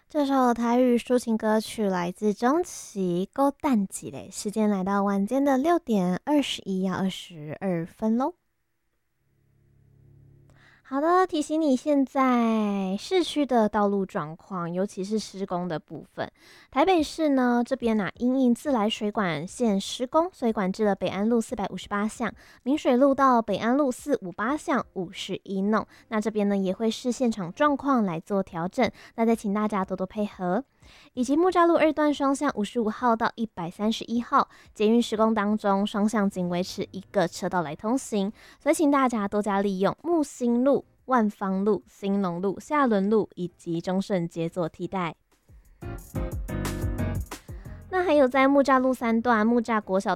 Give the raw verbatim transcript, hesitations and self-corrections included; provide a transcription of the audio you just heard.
这首台语抒情歌曲来自钟琪，《勾蛋几嘞》。时间来到晚间的六点二十一要二十二分喽。好的，提醒你现在市区的道路状况，尤其是施工的部分。台北市呢这边啊，因应自来水管线施工，所以管制了北安路四百五十八巷、明水路到北安路四五八巷五十一弄。那这边呢也会视现场状况来做调整，那再请大家多多配合。以及木栅路二段双向五十五号到一百三十一号捷运施工当中，双向仅维持一个车道来通行，所以请大家多加利用木星路、万芳路、兴隆路、下仑路以及中顺街做替代。那还有在木栅路三段木栅国小